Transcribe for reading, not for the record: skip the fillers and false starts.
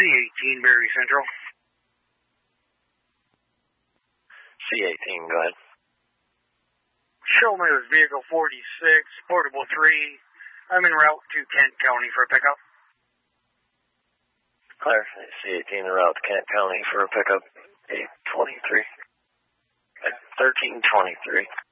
C18, Berry Central. C18, go ahead. Show me with vehicle 46, portable 3. I'm en route to Kent County for a pickup. Clear. C18 en route to Kent County for a pickup. 823. 1323.